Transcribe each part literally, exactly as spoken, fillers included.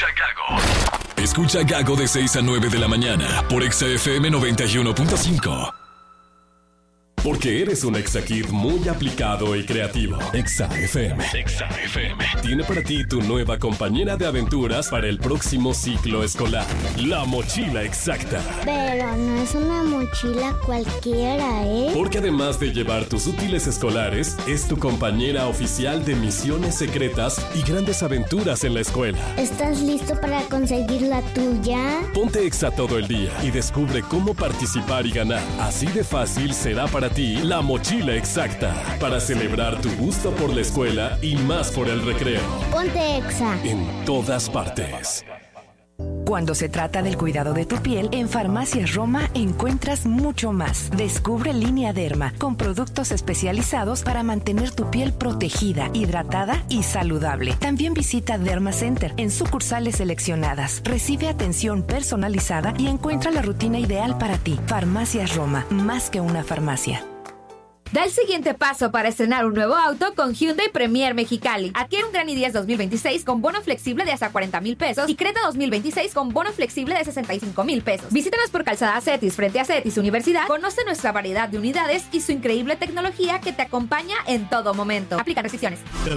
Escucha Gago. Escucha Gago de seis a nueve de la mañana por Exa F M noventa y uno punto cinco. Porque eres un Exa Kid muy aplicado y creativo. Exa F M. Exa F M. Tiene para ti tu nueva compañera de aventuras para el próximo ciclo escolar. La mochila exacta. Pero no es una mochila cualquiera, ¿eh? Porque además de llevar tus útiles escolares, es tu compañera oficial de misiones secretas y grandes aventuras en la escuela. ¿Estás listo para conseguir la tuya? Ponte Exa todo el día y descubre cómo participar y ganar. Así de fácil será para ti la mochila exacta, para celebrar tu gusto por la escuela y más por el recreo. Ponte Exa en todas partes. Cuando se trata del cuidado de tu piel, en Farmacias Roma encuentras mucho más. Descubre Línea Derma, con productos especializados para mantener tu piel protegida, hidratada y saludable. También visita Derma Center en sucursales seleccionadas. Recibe atención personalizada y encuentra la rutina ideal para ti. Farmacias Roma, más que una farmacia. Da el siguiente paso para estrenar un nuevo auto con Hyundai Premier Mexicali. Adquiere un Grand i diez dos mil veintiséis con bono flexible de hasta cuarenta mil pesos y Creta dos mil veintiséis con bono flexible de sesenta y cinco mil pesos. Visítanos por Calzada Cetis frente a Cetis Universidad. Conoce nuestra variedad de unidades y su increíble tecnología que te acompaña en todo momento. Aplican restricciones.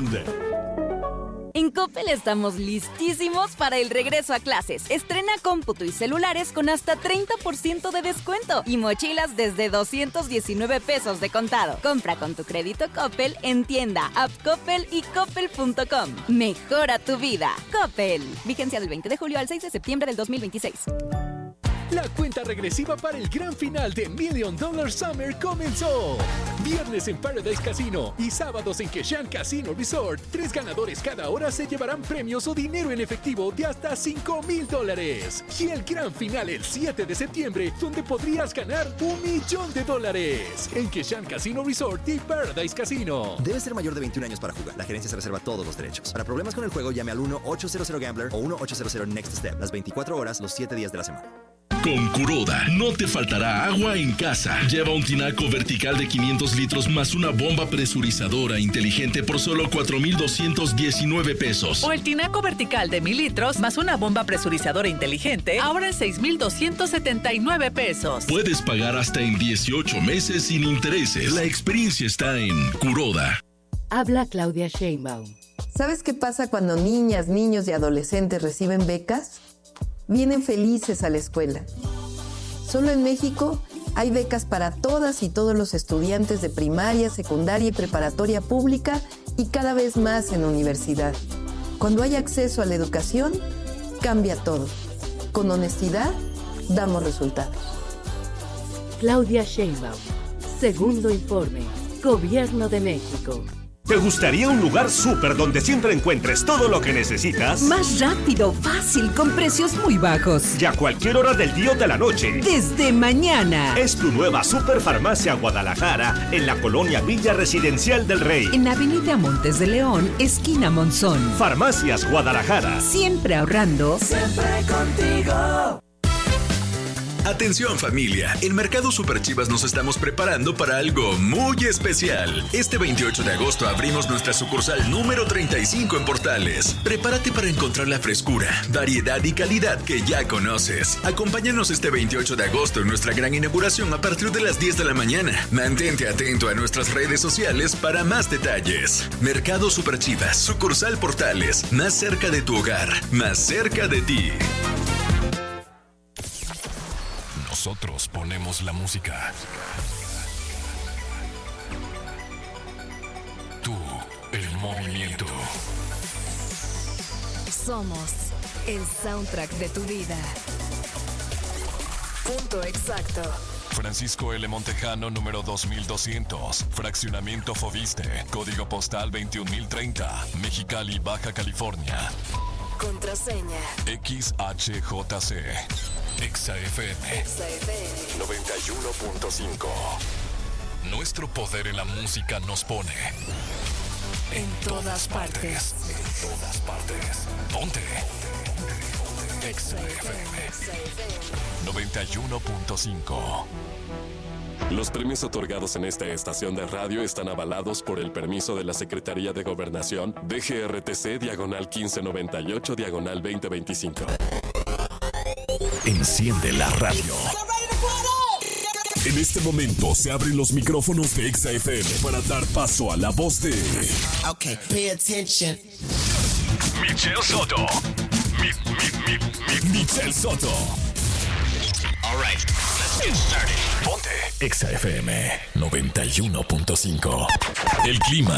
En Coppel estamos listísimos para el regreso a clases. Estrena cómputo y celulares con hasta treinta por ciento de descuento y mochilas desde doscientos diecinueve pesos de contado. Compra con tu crédito Coppel en tienda, app Coppel y coppel punto com. Mejora tu vida. Coppel. Vigencia del veinte de julio al seis de septiembre del dos mil veintiséis. La cuenta regresiva para el gran final de Million Dollar Summer comenzó. Viernes en Paradise Casino y sábados en Keshan Casino Resort. Tres ganadores cada hora se llevarán premios o dinero en efectivo de hasta cinco mil dólares. Y el gran final el siete de septiembre, donde podrías ganar un millón de dólares. En Keshan Casino Resort y Paradise Casino. Debe ser mayor de veintiún años para jugar. La gerencia se reserva todos los derechos. Para problemas con el juego, llame al uno ocho cero cero Gambler o uno ocho cero cero Next Step. Las veinticuatro horas, los siete días de la semana. Con Kuroda no te faltará agua en casa. Lleva un tinaco vertical de quinientos litros más una bomba presurizadora inteligente por solo cuatro mil doscientos diecinueve pesos. O el tinaco vertical de mil litros más una bomba presurizadora inteligente ahora en seis mil doscientos setenta y nueve pesos. Puedes pagar hasta en dieciocho meses sin intereses. La experiencia está en Kuroda. Habla Claudia Sheinbaum. ¿Sabes qué pasa cuando niñas, niños y adolescentes reciben becas? Vienen felices a la escuela. Solo en México hay becas para todas y todos los estudiantes de primaria, secundaria y preparatoria pública y cada vez más en universidad. Cuando hay acceso a la educación, cambia todo. Con honestidad, damos resultados. Claudia Sheinbaum. Segundo informe. Gobierno de México. ¿Te gustaría un lugar súper donde siempre encuentres todo lo que necesitas? Más rápido, fácil, con precios muy bajos. Y a cualquier hora del día o de la noche. Desde mañana. Es tu nueva Superfarmacia Guadalajara en la colonia Villa Residencial del Rey. En Avenida Montes de León, esquina Monzón. Farmacias Guadalajara. Siempre ahorrando. Siempre contigo. Atención familia, en Mercado Super Chivas nos estamos preparando para algo muy especial. Este veintiocho de agosto abrimos nuestra sucursal número treinta y cinco en Portales. Prepárate para encontrar la frescura, variedad y calidad que ya conoces. Acompáñanos este veintiocho de agosto en nuestra gran inauguración a partir de las diez de la mañana. Mantente atento a nuestras redes sociales para más detalles. Mercado Super Chivas, sucursal Portales, más cerca de tu hogar, más cerca de ti. Nosotros ponemos la música. Tú, el movimiento. Somos el soundtrack de tu vida. Punto exacto. Francisco L. Montejano, número dos mil doscientos. Fraccionamiento Foviste. Código postal veintiún mil treinta. Mexicali, Baja California. Contraseña. X H J C. Exa F M. Exa F M. noventa y uno punto cinco. Nuestro poder en la música nos pone en, en todas, todas partes. partes. En todas partes. Ponte. Exa F M. noventa y uno punto cinco. Los premios otorgados en esta estación de radio están avalados por el permiso de la Secretaría de Gobernación D G R T C diagonal quince noventa y ocho diagonal veinte veinticinco. Enciende la radio. En este momento se abren los micrófonos de Exa F M para dar paso a la voz de... Ok, pay attention. Michelle Soto. Mi, mi, mi, mi, Michelle Soto. All right, let's get started. Ponte Exa F M noventa y uno punto cinco. El clima.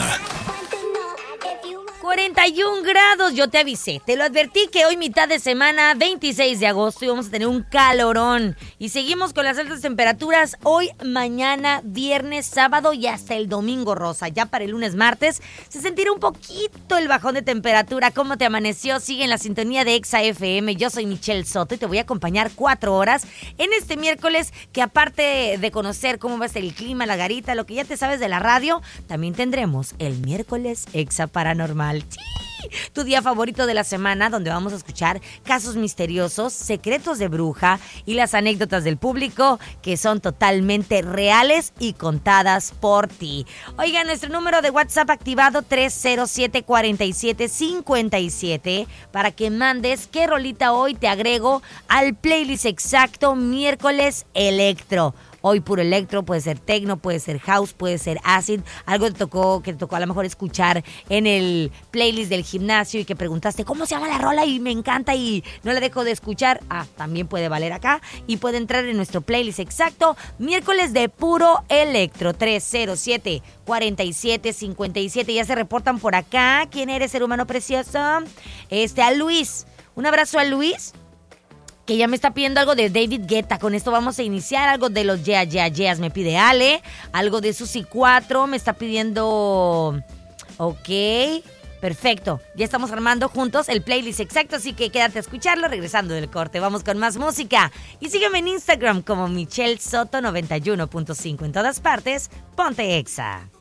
cuarenta y un grados, yo te avisé, te lo advertí que hoy mitad de semana, veintiséis de agosto, íbamos a tener un calorón. Y seguimos con las altas temperaturas hoy, mañana, viernes, sábado y hasta el domingo, Rosa. Ya para el lunes, martes, se sentirá un poquito el bajón de temperatura. ¿Cómo te amaneció? Sigue en la sintonía de Exa F M. Yo soy Michelle Soto y te voy a acompañar cuatro horas en este miércoles, que aparte de conocer cómo va a ser el clima, la garita, lo que ya te sabes de la radio, también tendremos el miércoles Exa Paranormal. ¡Sí! Tu día favorito de la semana, donde vamos a escuchar casos misteriosos, secretos de bruja y las anécdotas del público que son totalmente reales y contadas por ti. Oiga, nuestro número de WhatsApp activado tres cero siete, cuatro siete, cinco siete para que mandes qué rolita hoy te agrego al playlist exacto miércoles electro. Hoy puro electro, puede ser techno, puede ser house, puede ser acid, algo te tocó, que te tocó a lo mejor escuchar en el playlist del gimnasio y que preguntaste cómo se llama la rola y me encanta y no la dejo de escuchar. Ah, también puede valer acá y puede entrar en nuestro playlist exacto, miércoles de puro electro, tres cero siete, cuatro siete, cinco siete. Ya se reportan por acá. ¿Quién eres, ser humano precioso? Este, a Luis. Un abrazo a Luis, que ya me está pidiendo algo de David Guetta. Con esto vamos a iniciar. Algo de los Yeah, Yeah, Yeahs me pide Ale. Algo de Susi cuatro me está pidiendo... Ok, perfecto. Ya estamos armando juntos el playlist exacto, así que quédate a escucharlo regresando del corte. Vamos con más música. Y sígueme en Instagram como Michelle Soto noventa y uno punto cinco. En todas partes, ponte Exa.